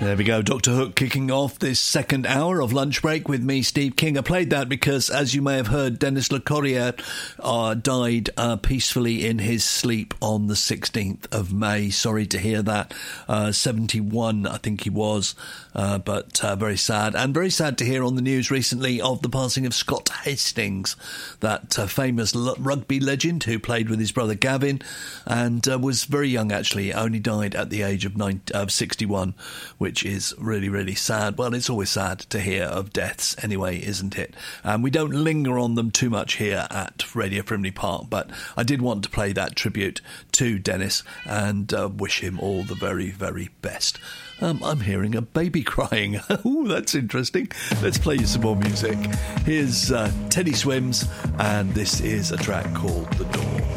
There we go, Dr. Hook kicking off this second hour of Lunch Break with me, Steve King. I played that because, as you may have heard, Denis Lecorrier died peacefully in his sleep on the 16th of May. Sorry to hear that. 71, I think he was, but very sad. And very sad to hear on the news recently of the passing of Scott Hastings, that famous rugby legend who played with his brother Gavin and was very young, actually. Only died at the age of 61, which is really, really sad. Well, it's always sad to hear of deaths anyway, isn't it? We don't linger on them too much here at Radio Frimley Park, but I did want to play that tribute to Denis and wish him all the very, very best. I'm hearing a baby crying. Ooh, that's interesting. Let's play you some more music. Here's Teddy Swims, and this is a track called The Door.